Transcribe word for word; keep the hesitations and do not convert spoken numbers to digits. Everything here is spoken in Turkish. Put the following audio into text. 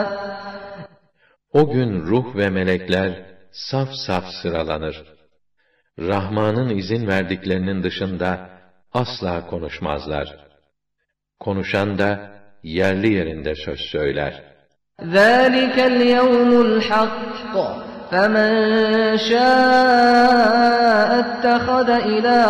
O gün ruh ve melekler saf saf sıralanır. Rahman'ın izin verdiklerinin dışında asla konuşmazlar. Konuşan da yerli yerinde söz söyler. ذَٰلِكَ الْيَوْمُ الْحَقُّ فَمَنْ شَاءَ اتَّخَذَ إِلَىٰ